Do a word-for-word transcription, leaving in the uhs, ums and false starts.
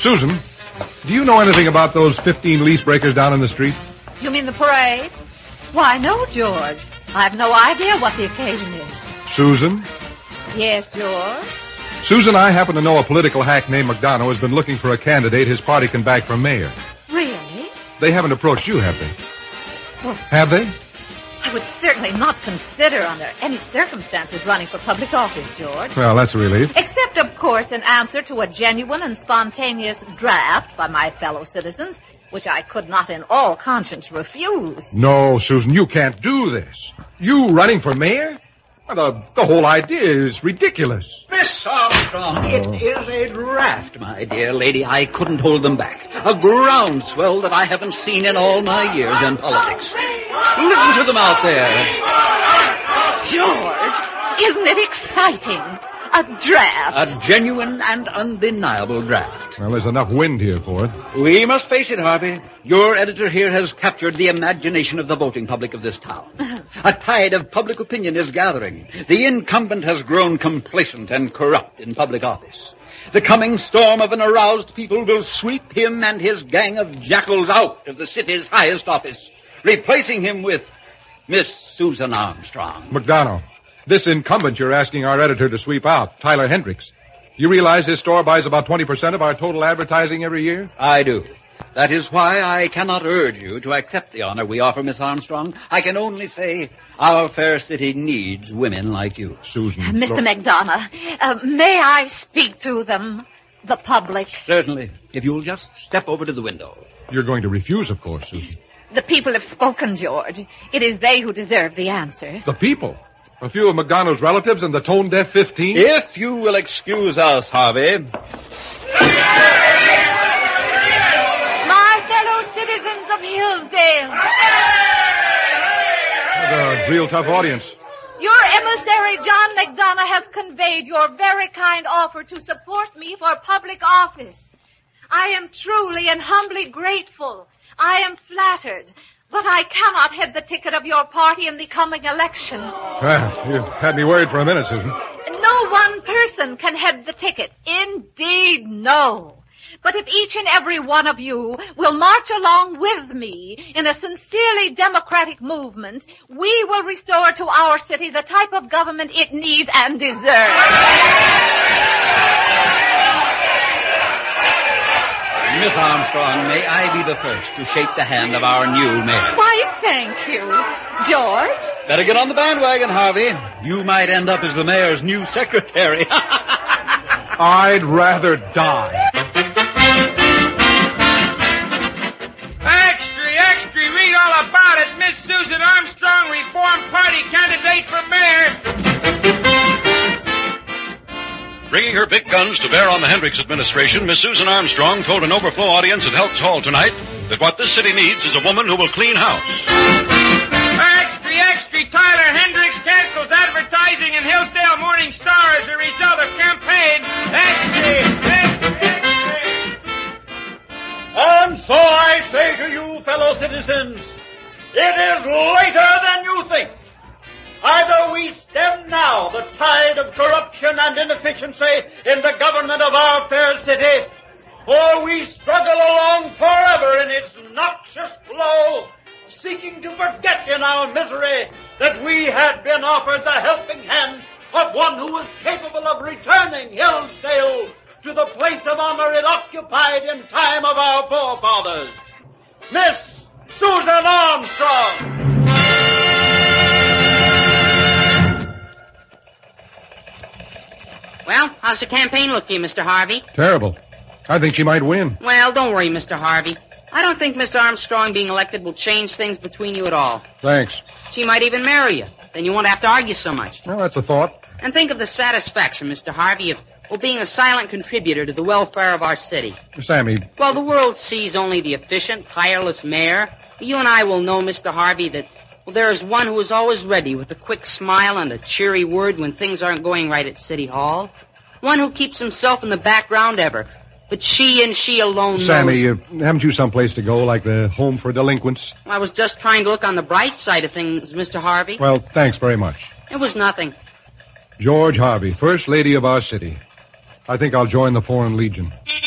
Susan, do you know anything about those fifteen lease breakers down in the street? You mean the parade? Why, no, George. I have no idea what the occasion is. Susan? Yes, George? Susan, I happen to know a political hack named McDonough has been looking for a candidate his party can back for mayor. Really? They haven't approached you, have they? Well, have they? I would certainly not consider under any circumstances running for public office, George. Well, that's a relief. Except, of course, in answer to a genuine and spontaneous draft by my fellow citizens, which I could not in all conscience refuse. No, Susan, you can't do this. You running for mayor? Well, the, the whole idea is ridiculous. Miss Armstrong, oh. It is a draft, my dear lady. I couldn't hold them back. A groundswell that I haven't seen in all my years in politics. Listen to them out there. George, isn't it exciting? A draft. A genuine and undeniable draft. Well, there's enough wind here for it. We must face it, Harvey. Your editor here has captured the imagination of the voting public of this town. A tide of public opinion is gathering. The incumbent has grown complacent and corrupt in public office. The coming storm of an aroused people will sweep him and his gang of jackals out of the city's highest office, replacing him with Miss Susan Armstrong. McDonough. This incumbent you're asking our editor to sweep out, Tyler Hendricks. You realize his store buys about twenty percent of our total advertising every year? I do. That is why I cannot urge you to accept the honor we offer, Miss Armstrong. I can only say our fair city needs women like you. Susan. Uh, Mister Look. McDonough, uh, may I speak to them, the public? Certainly. If you'll just step over to the window. You're going to refuse, of course, Susan. The people have spoken, George. It is they who deserve the answer. The people? A few of McDonough's relatives and the tone-deaf fifteen? If you will excuse us, Harvey. My fellow citizens of Hillsdale. A real tough audience. Your emissary, John McDonough, has conveyed your very kind offer to support me for public office. I am truly and humbly grateful. I am flattered. But I cannot head the ticket of your party in the coming election. Well, you had me worried for a minute, Susan. No one person can head the ticket. Indeed, no. But if each and every one of you will march along with me in a sincerely democratic movement, we will restore to our city the type of government it needs and deserves. Miss Armstrong, may I be the first to shake the hand of our new mayor? Why, thank you. George? Better get on the bandwagon, Harvey. You might end up as the mayor's new secretary. I'd rather die. Extra, extra, read all about it. Miss Susan Armstrong, Reform Party candidate for mayor. Bringing her big guns to bear on the Hendricks administration, Miss Susan Armstrong told an overflow audience at Helps Hall tonight that what this city needs is a woman who will clean house. Extra, extra, Tyler Hendricks cancels advertising in Hillsdale Morning Star as a result of campaign. Extra, extra, extra. And so I say to you, fellow citizens, it is later than you think. Either we stem now the tide of corruption and inefficiency in the government of our fair city, or we struggle along forever in its noxious flow, seeking to forget in our misery that we had been offered the helping hand of one who was capable of returning Hillsdale to the place of honor it occupied in time of our forefathers. Miss Susan Armstrong. Well, how's the campaign look to you, Mister Harvey? Terrible. I think she might win. Well, don't worry, Mister Harvey. I don't think Miss Armstrong being elected will change things between you at all. Thanks. She might even marry you. Then you won't have to argue so much. Well, that's a thought. And think of the satisfaction, Mister Harvey, of well, being a silent contributor to the welfare of our city. Sammy. Well, the world sees only the efficient, tireless mayor. You and I will know, Mister Harvey, that well, there is one who is always ready with a quick smile and a cheery word when things aren't going right at City Hall. One who keeps himself in the background ever. But she and she alone knows... Sammy, uh, haven't you someplace to go, like the home for delinquents? I was just trying to look on the bright side of things, Mister Harvey. Well, thanks very much. It was nothing. George Harvey, First Lady of our city. I think I'll join the Foreign Legion.